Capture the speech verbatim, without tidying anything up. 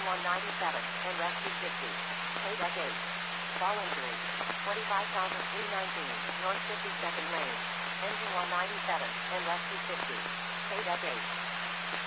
one ninety-seven, and rescue fifty. Paid at eight. Ball injury. twenty-five thousand three hundred nineteen, North fifty-second Lane. Engine one ninety-seven, and rescue fifty. Paid at eight.